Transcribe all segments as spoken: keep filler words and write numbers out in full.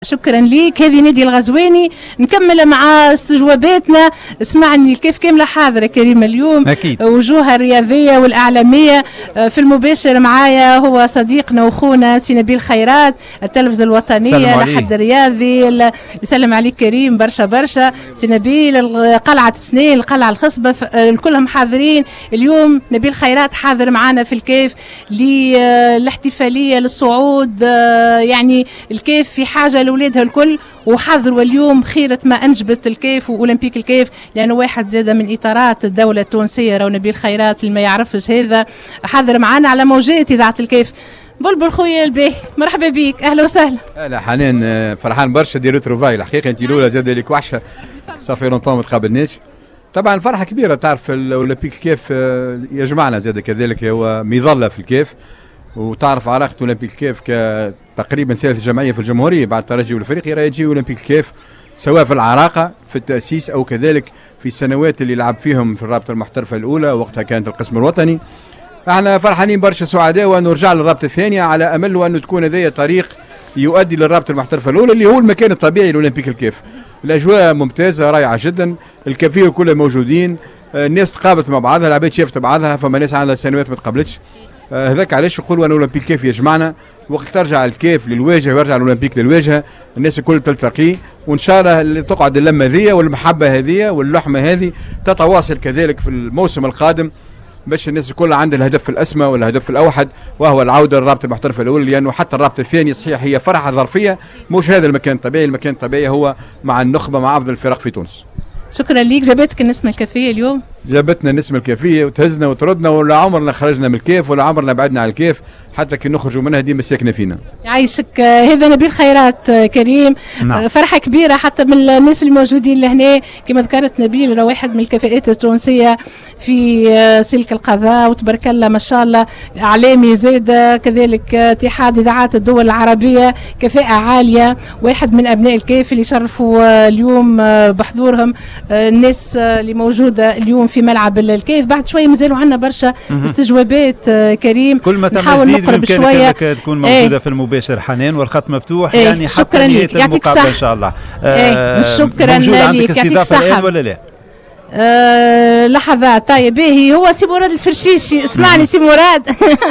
شكرا ليك. هذه نادي الغزواني. نكمل مع استجواباتنا. اسمعني الكيف كامله حاضره كريم اليوم أكيد. وجوهها الرياضيه والاعلاميه. في المباشر معايا هو صديقنا واخونا سي نبيل خيرات، التلفزه الوطنيه لحد الرياضي. يسلم عليك كريم برشا برشا. سي نبيل قلعه سنين، القلعه الخصبه، كلهم حاضرين اليوم. نبيل خيرات حاضر معنا في الكيف للاحتفاليه للصعود. يعني الكيف في حاجه لاولادها الكل، وحضروا اليوم خيرة ما أنجبت الكيف وأولمبيك الكيف، لأنه واحد زاد من إطارات الدولة التونسية. راهو نبيل خيرات اللي ما يعرفش هذا حاضر معنا على موجات إذاعة الكيف. بلبل خويا الباهي، مرحبا بيك، أهلا وسهلا. أهلا حنان، فرحان برشا دي روتروفاي الحقيقة. أنت الأولى زاد لك وحشة، صافي لونطون ما تقابلناش. طبعا فرحة كبيرة، تعرف الأولمبيك الكيف يجمعنا زاد كذلك، هو مظلة في الكيف. وتعرف علاقة أولمبيك الكيف كتقريبا ثالث جمعية في الجمهورية بعد الترجي والفريق، راه يجي أولمبيك الكيف سواء في العراقة في التأسيس أو كذلك في السنوات اللي لعب فيهم في الرابطة المحترفة الأولى، وقتها كانت القسم الوطني. احنا فرحانين برشا سعداء وأن نرجع للرابطة الثانية، على أمل وأن تكون هذه طريق يؤدي للرابطة المحترفة الأولى اللي هو المكان الطبيعي لأولمبيك الكيف. الأجواء ممتازة رائعة جدا، الكافيه كلها موجودين، الناس تقابلت مع بعضها، العباد شافت بعضها، فما ناس عندها سنوات ما تقابلتش. هذاك علاش نقولوا ان اولمبيك الكيف يجمعنا. وقت ترجع الكيف للواجهه ويرجع الاولمبيك للواجهه، الناس الكل تلتقي، وان شاء الله تقعد اللمه ذي والمحبه هذه واللحمه هذه تتواصل كذلك في الموسم القادم، باش الناس الكل عندها الهدف الاسمى والهدف الاوحد، وهو العوده للرابطه المحترفه الاولى. لانه حتى الرابطه الثانيه صحيح هي فرحه ظرفيه، مش هذا المكان الطبيعي. المكان الطبيعي هو مع النخبه، مع افضل الفرق في تونس. شكرا ليك. جابتك النسمة الكافية اليوم؟ جابتنا النسمة الكافية وتهزنا وتردنا، ولا عمرنا خرجنا من الكيف ولا عمرنا بعدنا على الكيف، حتى كي نخرجوا منها ديما ساكنة فينا. يعيشك. هذا نبيل خيرات كريم. نعم. فرحة كبيرة حتى من الناس الموجودين لهنا. كما ذكرت نبيل راه واحد من الكفاءات التونسية في سلك القضاء، وتبارك الله ما شاء الله اعلامي زاد، كذلك اتحاد اذاعات الدول العربية، كفاءة عالية. واحد من ابناء الكيف اللي شرفوا اليوم بحضورهم الناس اللي موجودة اليوم في ملعب الكيف. بعد شوية مازالوا عندنا برشا استجوابات كريم، كل ما ثم جديد بإمكانك تكون موجودة ايه في المباشر حنان، والخط مفتوح ايه يعني حتى نهاية المقابلة إن شاء الله. ايه شكرا موجود عندك لك. استضافة الآن ولا لا؟ أه لحظات. طيب باهي، هو سي مراد الفرشيشي. اسمعني سي مراد.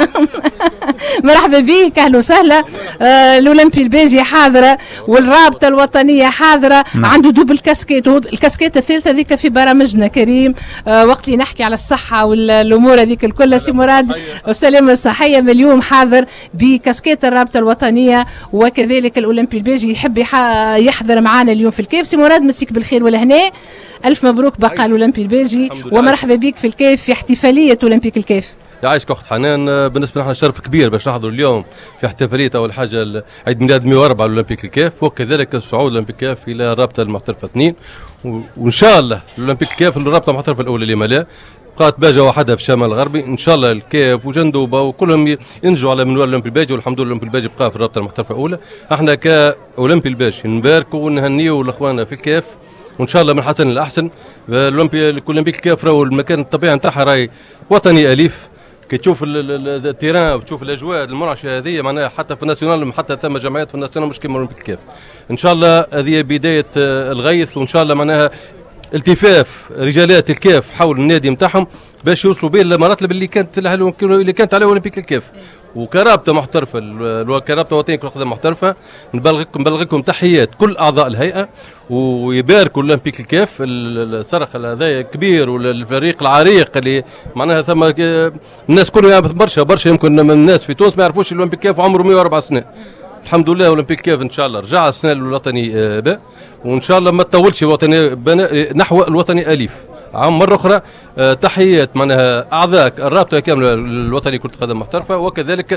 مرحبا بك، اهلا وسهلا. أه الاولمبي الباجي حاضره، والرابطه الوطنيه حاضره. نعم. عنده دوبل كاسكيت، الكاسكيت الثالثه ذيك في برامجنا كريم. أه وقت اللي نحكي على الصحه والامور هذيك الكل، سي مراد والسلامه الصحيه اليوم حاضر بكاسكيت الرابطه الوطنيه، وكذلك الاولمبي الباجي يحب يحضر معنا اليوم في الكيف. سي مراد مسيك بالخير ولهنا، ألف مبروك بقى الأولمبي الباجي، ومرحبا بك في الكيف في احتفالية أولمبيك الكيف. يعيشك أخت حنان. بالنسبة لنا شرف كبير باش نحضروا اليوم في احتفالية أول حاجة عيد ميلاد مئة وأربعة للأولمبيك الكيف، وكذلك الصعود الأولمبيك الكيف إلى الرابطة المحترفة اثنين، وإن شاء الله الأولمبيك الكيف الرابطة المحترفة الأولى اللي مالها بقات باجة وحدها في الشمال الغربي. ان شاء الله الكيف وجندوبه وكلهم ينجوا على منوال الاولمبي الباجي، والحمد لله الاولمبي الباجي بقى في الرابطه المحترفه الاولى. احنا كاولمبي الباجي نباركوا ونهنيوا الاخوان في الكيف، وان شاء الله من حسن الاحسن. الاولمبي الاولمبيك الكيف راهو المكان الطبيعي نتاعها راهي وطني اليف. كي تشوف التيران وتشوف الاجواء المنعشه هذه، معناها حتى في الناسيونال، حتى ثم جمعيات في الناسيونال مش كيما الاولمبيك الكيف. ان شاء الله هذه بدايه الغيث، وان شاء الله معناها التفاف رجالات الكيف حول النادي نتاعهم باش يوصلوا به للمراتب اللي كانت اللي كانت على اولمبيك الكيف. وكرابطه محترفه، كرابطه وطنيه كره قدم محترفه، نبلغكم نبلغكم تحيات كل اعضاء الهيئه، ويباركوا الاولمبيك الكيف. الصرخ هذا كبير، والفريق العريق اللي معناها ثم الناس كلها برشا برشا يمكن من الناس في تونس ما يعرفوش الاولمبيك الكيف عمره مئة وأربعة سنين. الحمد لله اولمبيك كيف ان شاء الله رجع السنه الوطني باء، وان شاء الله ما تطولش الوطني نحو الوطني اليف. عام مره اخرى تحيات معناها اعضاء الرابطه كامله الوطني كره قدم محترفه، وكذلك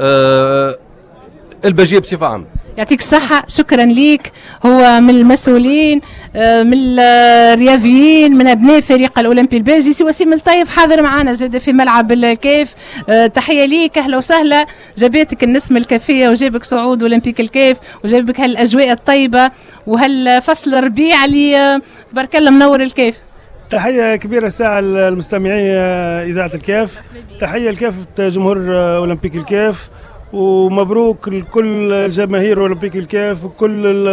الباجيه بصفه عامه. يعطيك الصحة، شكرا ليك. هو من المسؤولين، من الرياضيين، من أبناء فريق الأولمبي الباجي. سي وسيم الطيب حاضر معنا زاد في ملعب الكيف. تحية ليك، أهلا وسهلا. جابتك النسمة الكافية وجابك صعود أولمبيك الكيف، وجابك هالأجواء الطيبة وهالفصل الربيع اللي تبارك الله منور الكيف. تحية كبيرة ساعة المستمعي إذاعة الكيف، تحية لكافة جمهور أولمبيك الكيف، ومبروك لكل جماهير اولمبيك الكاف وكل